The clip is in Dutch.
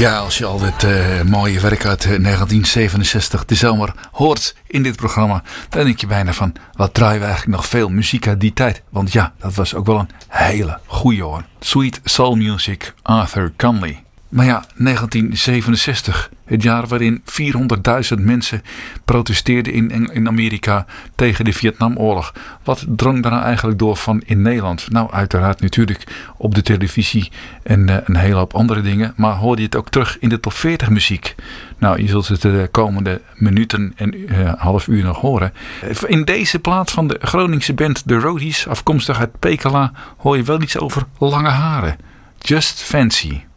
Ja, als je al dit mooie werk uit 1967 de zomer hoort in dit programma, dan denk je bijna van, wat draaien we eigenlijk nog veel muziek uit die tijd? Want ja, dat was ook wel een hele goeie hoor. Sweet Soul Music, Arthur Conley. Maar ja, 1967, het jaar waarin 400.000 mensen protesteerden in Amerika tegen de Vietnamoorlog. Wat drong daar nou eigenlijk door van in Nederland? Nou, uiteraard natuurlijk op de televisie en een hele hoop andere dingen. Maar hoorde je het ook terug in de top 40 muziek? Nou, je zult het de komende minuten en half uur nog horen. In deze plaat van de Groningse band The Roadies, afkomstig uit Pekela, hoor je wel iets over lange haren. Just Fancy.